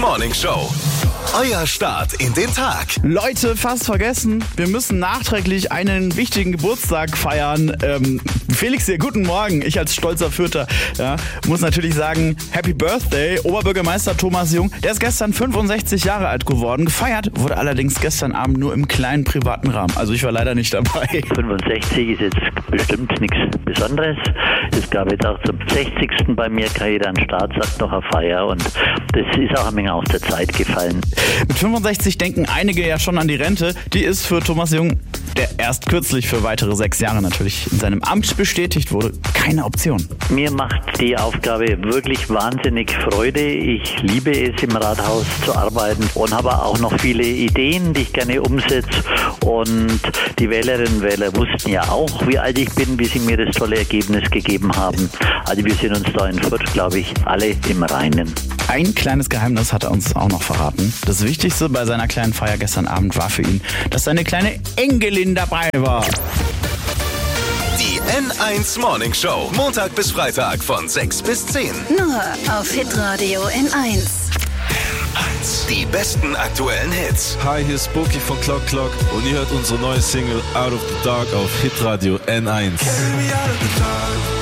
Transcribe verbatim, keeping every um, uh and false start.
Morning Show. Euer Start in den Tag. Leute, fast vergessen, wir müssen nachträglich einen wichtigen Geburtstag feiern. Ähm, Felix hier, guten Morgen. Ich als stolzer Fürther ja, muss natürlich sagen, Happy Birthday, Oberbürgermeister Thomas Jung. Der ist gestern fünfundsechzig Jahre alt geworden. Gefeiert wurde allerdings gestern Abend nur im kleinen privaten Rahmen. Also ich war leider nicht dabei. fünfundsechzig ist jetzt bestimmt nichts Besonderes. Es gab jetzt auch zum sechzigsten bei mir, kann jeder an den Start, sagt noch eine Feier. Und das ist auch ein wenig aus der Zeit gefallen. Mit fünfundsechzig denken einige ja schon an die Rente. Die ist für Thomas Jung, der erst kürzlich für weitere sechs Jahre natürlich in seinem Amt bestätigt wurde, keine Option. Mir macht die Aufgabe wirklich wahnsinnig Freude. Ich liebe es, im Rathaus zu arbeiten und habe auch noch viele Ideen, die ich gerne umsetze. Und die Wählerinnen und Wähler wussten ja auch, wie alt ich bin, wie sie mir das tolle Ergebnis gegeben haben. Also wir sind uns da in Fürth, glaube ich, alle im Reinen. Ein kleines Geheimnis hat er uns auch noch verraten. Das Wichtigste bei seiner kleinen Feier gestern Abend war für ihn, dass seine kleine Enkelin dabei war. Die N eins Morning Show. Montag bis Freitag von sechs bis zehn. Nur auf Hitradio N eins. Die besten aktuellen Hits. Hi, hier ist Spooky von Clock Clock und ihr hört unsere neue Single Out of the Dark auf Hitradio N eins.